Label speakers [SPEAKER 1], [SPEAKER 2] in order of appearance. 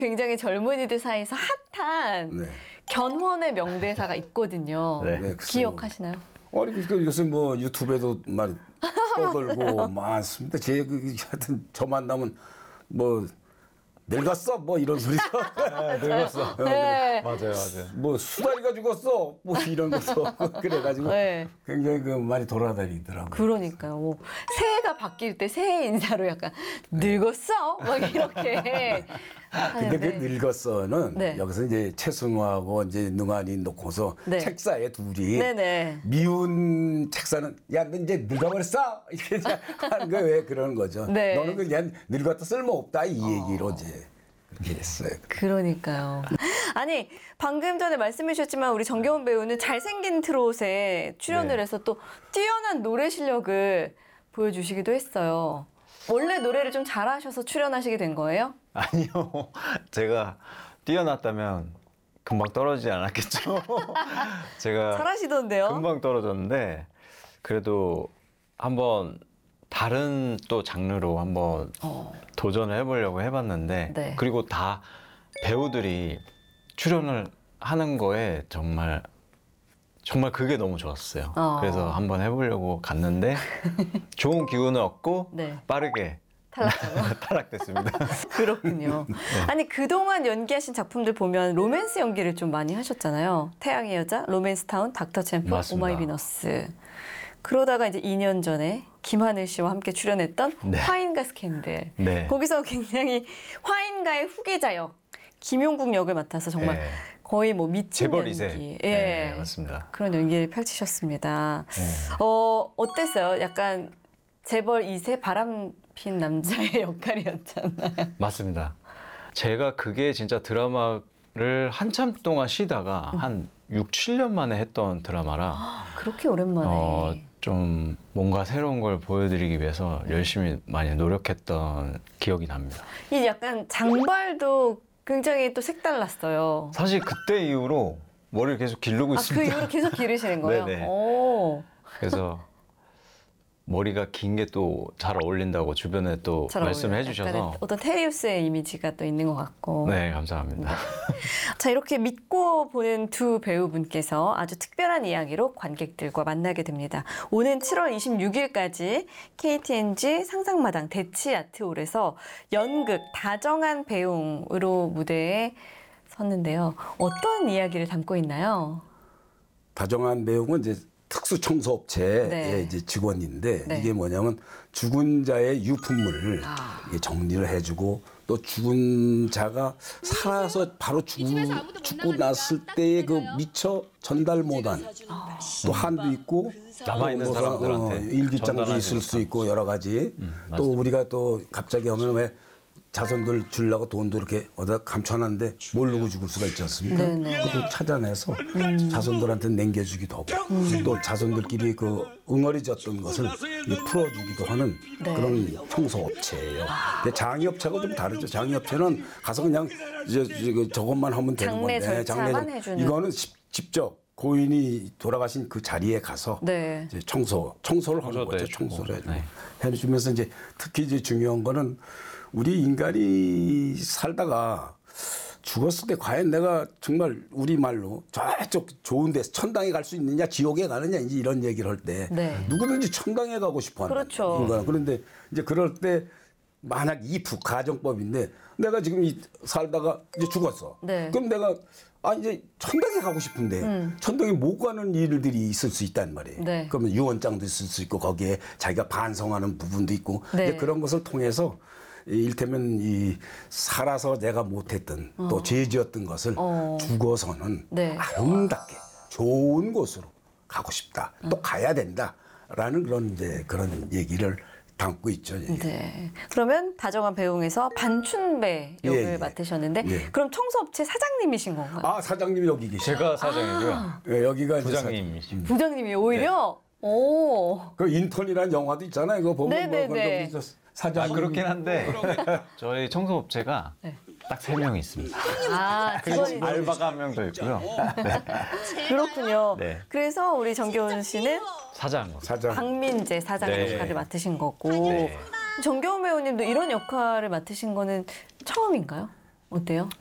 [SPEAKER 1] 굉장히 젊은이들 사이에서 핫한
[SPEAKER 2] 네.
[SPEAKER 1] 견훤의 명대사가 있거든요.
[SPEAKER 3] 네.
[SPEAKER 2] 네, 글쎄요.
[SPEAKER 1] 기억하시나요?
[SPEAKER 2] 아니 그 요새 뭐 유튜브에도 말 떠들고 많습니다. 하여튼 저 만나면 뭐 늙었어 뭐 이런 소리죠.
[SPEAKER 3] 늙었어.
[SPEAKER 1] 네.
[SPEAKER 3] 맞아요.
[SPEAKER 2] 뭐 수다리가 죽었어 뭐 이런 것도 그래가지고
[SPEAKER 1] 네.
[SPEAKER 2] 굉장히 그 말이 돌아다니더라고요.
[SPEAKER 1] 그러니까요. 뭐 새해가 바뀔 때 새해 인사로 약간 늙었어? 막 이렇게
[SPEAKER 2] 근데 그
[SPEAKER 1] 하는데.
[SPEAKER 2] 늙었어는
[SPEAKER 1] 네.
[SPEAKER 2] 여기서 이제 최승우하고 이제 능한이 놓고서
[SPEAKER 1] 네.
[SPEAKER 2] 책사에 둘이
[SPEAKER 1] 네네.
[SPEAKER 2] 미운 책사는 야 너 이제 늙어버렸어 이렇게 하는 거 왜 그러는 거죠.
[SPEAKER 1] 네.
[SPEAKER 2] 너는 그냥 늙었다 쓸모없다 이 얘기로 이제 그렇게 됐어요.
[SPEAKER 1] 그러니까요. 아니 방금 전에 말씀해 주셨지만 우리 정겨운 배우는 잘생긴 트롯에 출연을
[SPEAKER 2] 네.
[SPEAKER 1] 해서 또 뛰어난 노래 실력을 보여주시기도 했어요. 원래 노래를 좀 잘하셔서 출연하시게 된 거예요?
[SPEAKER 3] 아니요. 제가 뛰어났다면 금방 떨어지지 않았겠죠. 제가
[SPEAKER 1] 잘하시던데요?
[SPEAKER 3] 금방 떨어졌는데 그래도 한번 다른 또 장르로 한번 도전을 해보려고 해봤는데
[SPEAKER 1] 네.
[SPEAKER 3] 그리고 다 배우들이 출연을 하는 거에 정말 그게 너무 좋았어요. 그래서 한번 해보려고 갔는데 좋은 기운을 얻고
[SPEAKER 1] 네.
[SPEAKER 3] 빠르게 탈락됐습니다.
[SPEAKER 1] 그렇군요. 아니 그동안 연기하신 작품들 보면 로맨스 연기를 좀 많이 하셨잖아요. 태양의 여자, 로맨스타운, 닥터 챔프,
[SPEAKER 3] 맞습니다.
[SPEAKER 1] 오마이 비너스. 그러다가 이제 2년 전에 김하늘 씨와 함께 출연했던
[SPEAKER 3] 네.
[SPEAKER 1] 화인가 스캔들.
[SPEAKER 3] 네.
[SPEAKER 1] 거기서 굉장히 화인가의 후계자 역, 김용국 역을 맡아서 정말
[SPEAKER 3] 네.
[SPEAKER 1] 거의 뭐 미친
[SPEAKER 3] 재벌
[SPEAKER 1] 연기.
[SPEAKER 3] 2세.
[SPEAKER 1] 예.
[SPEAKER 3] 네, 맞습니다.
[SPEAKER 1] 그런 연기를 펼치셨습니다.
[SPEAKER 3] 네.
[SPEAKER 1] 어땠어요? 약간 재벌 2세 바람핀 남자의 역할이었잖아요.
[SPEAKER 3] 맞습니다. 제가 그게 진짜 드라마를 한참 동안 쉬다가 한 6, 7년 만에 했던 드라마라
[SPEAKER 1] 그렇게 오랜만에.
[SPEAKER 3] 좀 뭔가 새로운 걸 보여드리기 위해서 열심히 많이 노력했던 기억이 납니다.
[SPEAKER 1] 이 약간 장발도 굉장히 또 색달랐어요.
[SPEAKER 3] 사실 그때 이후로 머리를 계속 기르고
[SPEAKER 1] 아, 그
[SPEAKER 3] 있습니다.
[SPEAKER 1] 이후로 계속 기르시는 거예요?
[SPEAKER 3] 네네.
[SPEAKER 1] 오,
[SPEAKER 3] 그래서 머리가 긴 게 또 잘 어울린다고 주변에 또
[SPEAKER 1] 잘
[SPEAKER 3] 말씀해
[SPEAKER 1] 어울려요.
[SPEAKER 3] 주셔서
[SPEAKER 1] 약간의 어떤 테리우스의 이미지가 또 있는 것 같고.
[SPEAKER 3] 네, 감사합니다.
[SPEAKER 1] 자, 이렇게 믿고 보는 두 배우분께서 아주 특별한 이야기로 관객들과 만나게 됩니다. 오는 7월 26일까지 KTNG 상상마당 대치아트홀에서 연극 다정한 배웅으로 무대에 섰는데요. 어떤 이야기를 담고 있나요?
[SPEAKER 2] 다정한 배우는 이제 특수청소업체의
[SPEAKER 1] 네.
[SPEAKER 2] 이제 직원인데
[SPEAKER 1] 네.
[SPEAKER 2] 이게 뭐냐면 죽은 자의 유품을 이게 정리를 해주고 또 죽은 자가 살아서 바로 죽고 났을 때의 그 미처 전달 못한 또 한도 있고
[SPEAKER 3] 남아있는
[SPEAKER 2] 또
[SPEAKER 3] 사람들한테
[SPEAKER 2] 일기장도
[SPEAKER 3] 전달하지
[SPEAKER 2] 있을 수
[SPEAKER 3] 못한.
[SPEAKER 2] 있고 여러 가지 또 우리가 또 갑자기 하면 왜 자손들 주려고 돈도 이렇게 어디다 감춰놨는데 모르고 죽을 수가 있지 않습니까?
[SPEAKER 1] 네네.
[SPEAKER 2] 그것도 찾아내서 자손들한테 남겨주기도 하고 또 자손들끼리 그 응어리졌던 것을 풀어주기도 하는
[SPEAKER 1] 네.
[SPEAKER 2] 그런 청소업체예요. 근데 장의업체가 좀 다르죠. 장의업체는 가서 그냥 저것만 하면 되는
[SPEAKER 1] 장례
[SPEAKER 2] 건데
[SPEAKER 1] 절차만 해주는.
[SPEAKER 2] 이거는 직접 고인이 돌아가신 그 자리에 가서
[SPEAKER 1] 네.
[SPEAKER 2] 이제 청소를 하는
[SPEAKER 3] 청소도
[SPEAKER 2] 거죠.
[SPEAKER 3] 해주고.
[SPEAKER 2] 청소를 해주고.
[SPEAKER 3] 네.
[SPEAKER 2] 해주면서 이제 특히 이제 중요한 거는 우리 인간이 살다가 죽었을 때 과연 내가 정말 우리말로 저쪽 좋은 데서 천당에 갈 수 있느냐 지옥에 가느냐 이제 이런 얘기를 할 때
[SPEAKER 1] 네.
[SPEAKER 2] 누구든지 천당에 가고 싶어 하는
[SPEAKER 1] 그렇죠.
[SPEAKER 2] 인간은. 그런데 이제 그럴 때 만약 이 가정법인데 내가 지금 살다가 이제 죽었어.
[SPEAKER 1] 네.
[SPEAKER 2] 그럼 내가 이제 천당에 가고 싶은데 천당에 못 가는 일들이 있을 수 있단 말이에요.
[SPEAKER 1] 네.
[SPEAKER 2] 그러면 유언장도 있을 수 있고 거기에 자기가 반성하는 부분도 있고
[SPEAKER 1] 네.
[SPEAKER 2] 이제 그런 것을 통해서 일테면 살아서 내가 못했던 또 죄지었던 것을 죽어서는
[SPEAKER 1] 네.
[SPEAKER 2] 아름답게 좋은 곳으로 가고 싶다. 또 가야 된다라는 그런 얘기를 담고 있죠. 예.
[SPEAKER 1] 네. 그러면 다정한 배웅에서 반춘배 역을
[SPEAKER 2] 예, 예.
[SPEAKER 1] 맡으셨는데
[SPEAKER 2] 예.
[SPEAKER 1] 그럼 청소업체 사장님이신 건가요?
[SPEAKER 2] 사장님이 여기 계시죠.
[SPEAKER 3] 제가 사장이고요.
[SPEAKER 2] 예, 여기가 이제
[SPEAKER 3] 부장님이십니다.
[SPEAKER 1] 부장님이 오히려 오.
[SPEAKER 2] 그 인턴이라는 영화도 있잖아요. 이거 보면
[SPEAKER 1] 네네네.
[SPEAKER 2] 사장님
[SPEAKER 3] 그렇긴 한데 저희 청소업체가
[SPEAKER 1] 네.
[SPEAKER 3] 딱 3명이 있습니다.
[SPEAKER 1] 직원이
[SPEAKER 3] 알바가 한 명 더 있고요.
[SPEAKER 1] 그렇군요.
[SPEAKER 3] 네.
[SPEAKER 1] 그래서 우리 정겨운 씨는
[SPEAKER 3] 사장.
[SPEAKER 1] 박민재 사장
[SPEAKER 3] 네.
[SPEAKER 1] 역할을 맡으신 거고
[SPEAKER 3] 네.
[SPEAKER 1] 정겨운 배우님도 이런 역할을 맡으신 거는 처음인가요? 어때요?